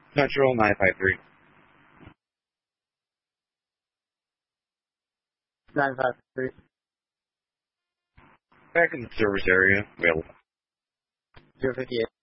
Central 953. 953. Back in the service area. Available. 058.